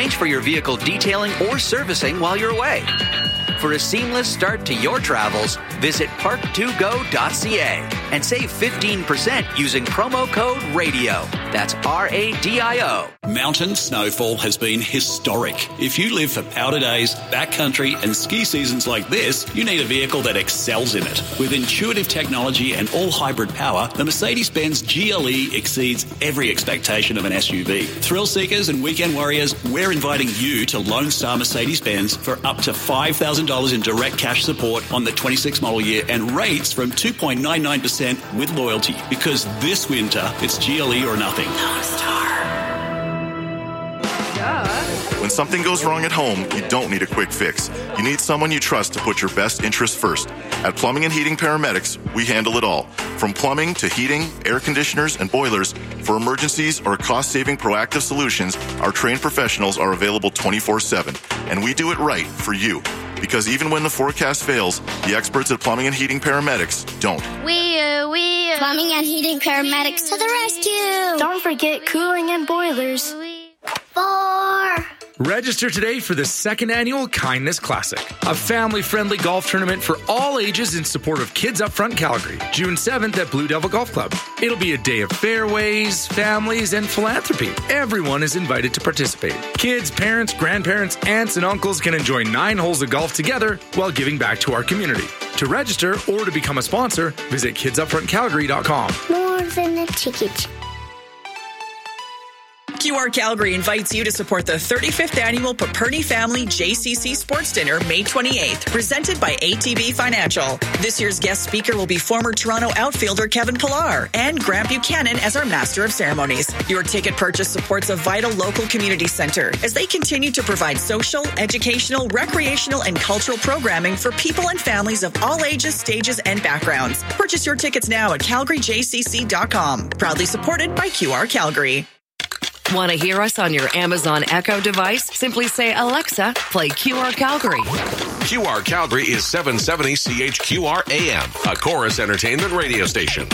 arrange for your vehicle detailing or servicing while you're away. For a seamless start to your travels, visit park2go.ca and save 15% using promo code RADIO. That's RADIO. Mountain snowfall has been historic. If you live for powder days, backcountry and ski seasons like this, you need a vehicle that excels in it. With intuitive technology and all-hybrid power, the Mercedes-Benz GLE exceeds every expectation of an SUV. Thrill seekers and weekend warriors, we're inviting you to Lone Star Mercedes-Benz for up to $5,000 in direct cash support on the 26 model year and rates from 2.99% with loyalty. Because this winter, it's GLE or nothing. Lone Star. When something goes wrong at home, you don't need a quick fix. You need someone you trust to put your best interests first. At Plumbing and Heating Paramedics, we handle it all. From plumbing to heating, air conditioners, and boilers, for emergencies or cost-saving proactive solutions, our trained professionals are available 24/7. And we do it right for you. Because even when the forecast fails, the experts at Plumbing and Heating Paramedics don't. Plumbing and Heating Paramedics to the rescue. Don't forget cooling and boilers. 4. Register today for the second annual Kindness Classic, a family-friendly golf tournament for all ages in support of Kids Up Front Calgary, June 7th at Blue Devil Golf Club. It'll be a day of fairways, families, and philanthropy. Everyone is invited to participate. Kids, parents, grandparents, aunts, and uncles can enjoy 9 holes of golf together while giving back to our community. To register or to become a sponsor, visit kidsupfrontcalgary.com. More than a ticket. QR Calgary invites you to support the 35th Annual Paperny Family JCC Sports Dinner, May 28th, presented by ATB Financial. This year's guest speaker will be former Toronto outfielder Kevin Pillar and Grant Buchanan as our Master of Ceremonies. Your ticket purchase supports a vital local community center as they continue to provide social, educational, recreational, and cultural programming for people and families of all ages, stages, and backgrounds. Purchase your tickets now at calgaryjcc.com. Proudly supported by QR Calgary. Want to hear us on your Amazon Echo device? Simply say, Alexa, play QR Calgary. QR Calgary is 770 CHQR AM, a Chorus Entertainment radio station.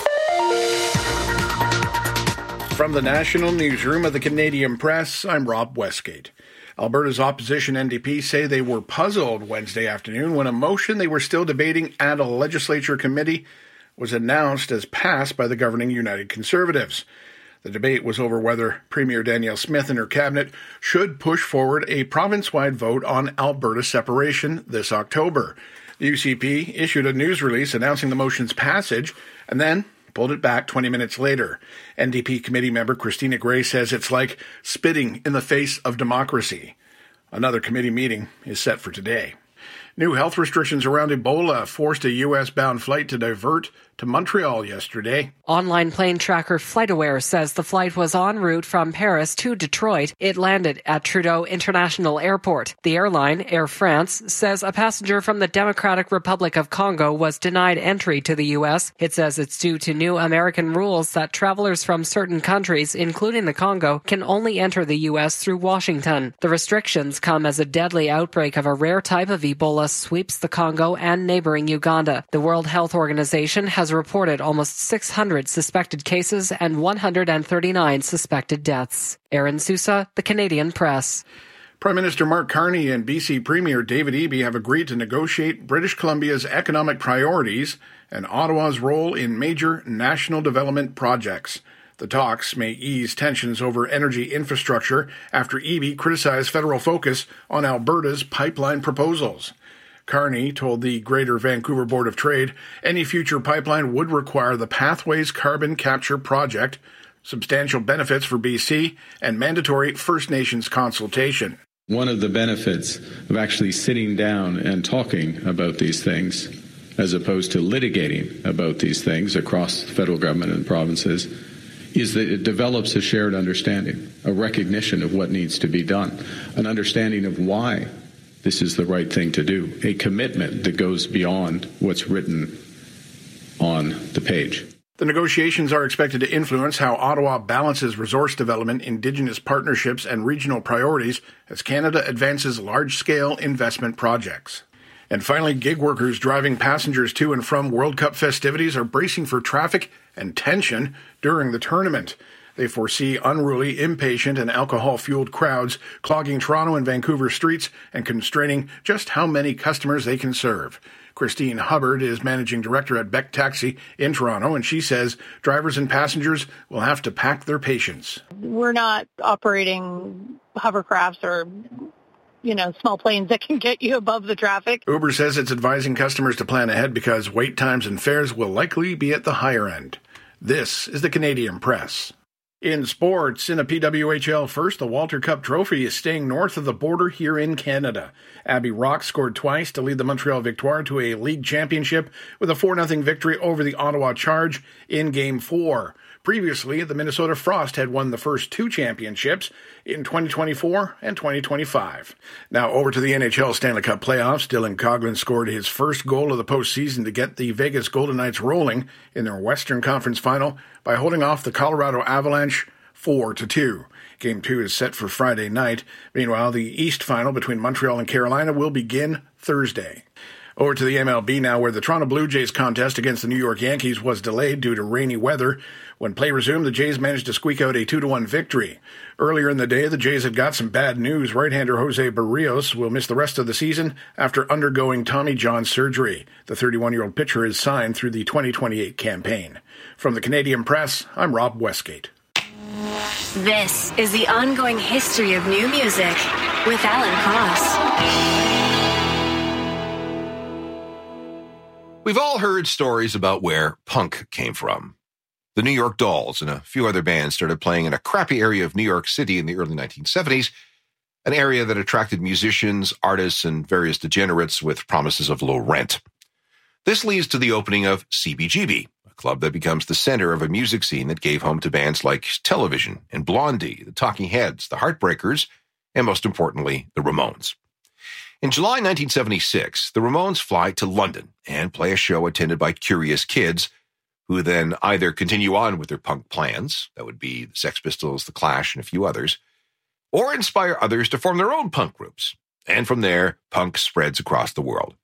From the National Newsroom of the Canadian Press, I'm Rob Westgate. Alberta's opposition NDP say they were puzzled Wednesday afternoon when a motion they were still debating at a legislature committee was announced as passed by the governing United Conservatives. The debate was over whether Premier Danielle Smith and her cabinet should push forward a province-wide vote on Alberta separation this October. The UCP issued a news release announcing the motion's passage and then pulled it back 20 minutes later. NDP committee member Christina Gray says it's like spitting in the face of democracy. Another committee meeting is set for today. New health restrictions around Ebola forced a U.S.-bound flight to divert to Montreal yesterday. Online plane tracker FlightAware says the flight was en route from Paris to Detroit. It landed at Trudeau International Airport. The airline, Air France, says a passenger from the Democratic Republic of Congo was denied entry to the U.S. It says it's due to new American rules that travelers from certain countries, including the Congo, can only enter the U.S. through Washington. The restrictions come as a deadly outbreak of a rare type of Ebola sweeps the Congo and neighboring Uganda. The World Health Organization has reported almost 600 suspected cases and 139 suspected deaths. Aaron Sousa, The Canadian Press. Prime Minister Mark Carney and BC Premier David Eby have agreed to negotiate British Columbia's economic priorities and Ottawa's role in major national development projects. The talks may ease tensions over energy infrastructure after Eby criticized federal focus on Alberta's pipeline proposals. Carney told the Greater Vancouver Board of Trade any future pipeline would require the Pathways Carbon Capture Project, substantial benefits for BC, and mandatory First Nations consultation. One of the benefits of actually sitting down and talking about these things, as opposed to litigating about these things across the federal government and provinces, is that it develops a shared understanding, a recognition of what needs to be done, an understanding of why this is the right thing to do, a commitment that goes beyond what's written on the page. The negotiations are expected to influence how Ottawa balances resource development, Indigenous partnerships, and regional priorities as Canada advances large-scale investment projects. And finally, gig workers driving passengers to and from World Cup festivities are bracing for traffic and tension during the tournament. They foresee unruly, impatient, and alcohol-fueled crowds clogging Toronto and Vancouver streets and constraining just how many customers they can serve. Christine Hubbard is managing director at Beck Taxi in Toronto, and she says drivers and passengers will have to pack their patience. We're not operating hovercrafts or small planes that can get you above the traffic. Uber says it's advising customers to plan ahead because wait times and fares will likely be at the higher end. This is the Canadian Press. In sports, in a PWHL first, the Walter Cup trophy is staying north of the border here in Canada. Abby Rock scored twice to lead the Montreal Victoire to a league championship with a 4-0 victory over the Ottawa Charge in Game 4. Previously, the Minnesota Frost had won the first 2 championships in 2024 and 2025. Now over to the NHL Stanley Cup playoffs. Dylan Coghlan scored his first goal of the postseason to get the Vegas Golden Knights rolling in their Western Conference final by holding off the Colorado Avalanche 4-2. Game 2 is set for Friday night. Meanwhile, the East final between Montreal and Carolina will begin Thursday. Over to the MLB now, where the Toronto Blue Jays contest against the New York Yankees was delayed due to rainy weather. When play resumed, the Jays managed to squeak out a 2-1 victory. Earlier in the day, the Jays had got some bad news. Right-hander Jose Barrios will miss the rest of the season after undergoing Tommy John surgery. The 31-year-old pitcher is signed through the 2028 campaign. From the Canadian Press, I'm Rob Westgate. This is the ongoing history of new music with Alan Cross. We've all heard stories about where punk came from. The New York Dolls and a few other bands started playing in a crappy area of New York City in the early 1970s, an area that attracted musicians, artists, and various degenerates with promises of low rent. This leads to the opening of CBGB, a club that becomes the center of a music scene that gave home to bands like Television and Blondie, the Talking Heads, the Heartbreakers, and most importantly, the Ramones. In July 1976, the Ramones fly to London and play a show attended by curious kids who then either continue on with their punk plans, that would be the Sex Pistols, the Clash, and a few others, or inspire others to form their own punk groups. And from there, punk spreads across the world.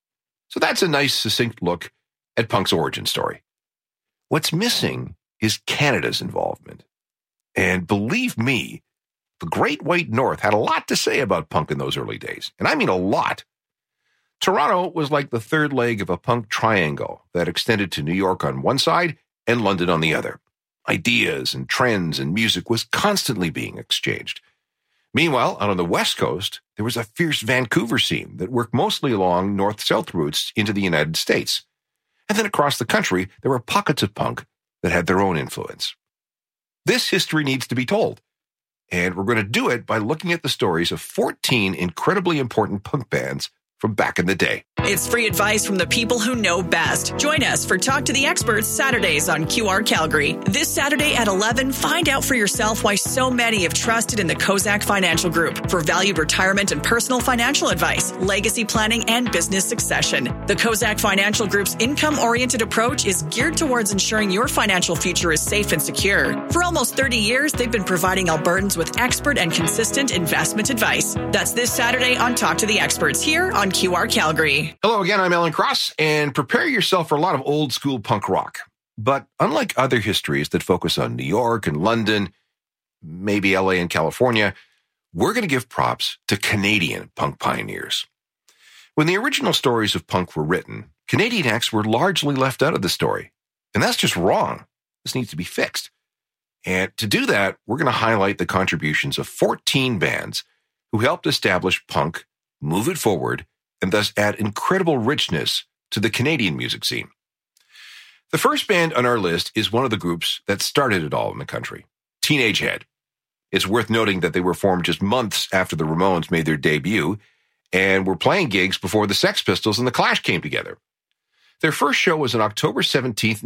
So that's a nice, succinct look at punk's origin story. What's missing is Canada's involvement. And believe me, the Great White North had a lot to say about punk in those early days, and I mean a lot. Toronto was like the third leg of a punk triangle that extended to New York on one side and London on the other. Ideas and trends and music was constantly being exchanged. Meanwhile, out on the West Coast, there was a fierce Vancouver scene that worked mostly along north-south routes into the United States. And then across the country, there were pockets of punk that had their own influence. This history needs to be told. And we're going to do it by looking at the stories of 14 incredibly important punk bands from back in the day. It's free advice from the people who know best. Join us for Talk to the Experts Saturdays on QR Calgary. This Saturday at 11, find out for yourself why so many have trusted in the Kozak Financial Group for valued retirement and personal financial advice, legacy planning, and business succession. The Kozak Financial Group's income-oriented approach is geared towards ensuring your financial future is safe and secure. For almost 30 years, they've been providing Albertans with expert and consistent investment advice. That's this Saturday on Talk to the Experts here on QR Calgary. Hello again, I'm Alan Cross, and prepare yourself for a lot of old school punk rock. But unlike other histories that focus on New York and London, maybe LA and California, we're going to give props to Canadian punk pioneers. When the original stories of punk were written, Canadian acts were largely left out of the story. And that's just wrong. This needs to be fixed. And to do that, we're going to highlight the contributions of 14 bands who helped establish punk, move it forward, and thus add incredible richness to the Canadian music scene. The first band on our list is one of the groups that started it all in the country, Teenage Head. It's worth noting that they were formed just months after the Ramones made their debut and were playing gigs before the Sex Pistols and the Clash came together. Their first show was on October 17th,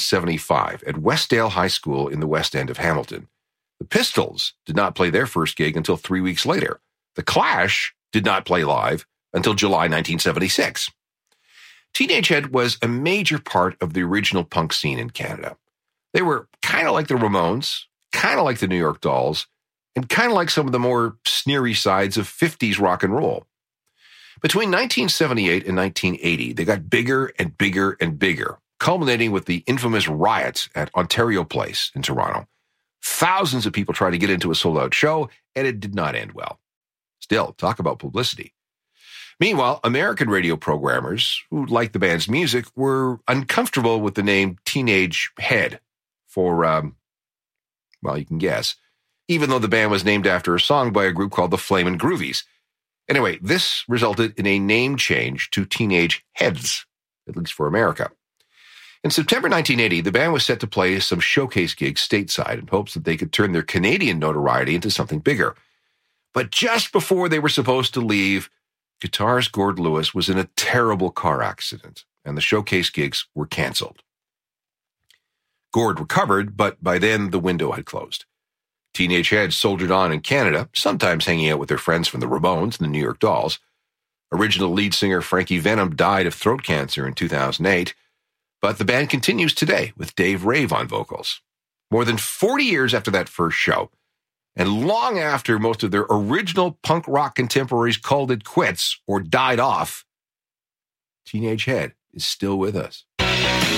1975 at Westdale High School in the West End of Hamilton. The Pistols did not play their first gig until 3 weeks later. The Clash did not play live until July 1976. Teenage Head was a major part of the original punk scene in Canada. They were kind of like the Ramones, kind of like the New York Dolls, and kind of like some of the more sneery sides of 50s rock and roll. Between 1978 and 1980, they got bigger and bigger and bigger, culminating with the infamous riots at Ontario Place in Toronto. Thousands of people tried to get into a sold-out show, and it did not end well. Still, talk about publicity. Meanwhile, American radio programmers who liked the band's music were uncomfortable with the name Teenage Head for, well, you can guess, even though the band was named after a song by a group called the Flamin' Groovies. Anyway, this resulted in a name change to Teenage Heads, at least for America. In September 1980, the band was set to play some showcase gigs stateside in hopes that they could turn their Canadian notoriety into something bigger. But just before they were supposed to leave, guitarist Gord Lewis was in a terrible car accident, and the showcase gigs were canceled. Gord recovered, but by then the window had closed. Teenage Heads soldiered on in Canada, sometimes hanging out with their friends from the Ramones and the New York Dolls. Original lead singer Frankie Venom died of throat cancer in 2008, but the band continues today with Dave Rave on vocals. More than 40 years after that first show, and long after most of their original punk rock contemporaries called it quits or died off, Teenage Head is still with us.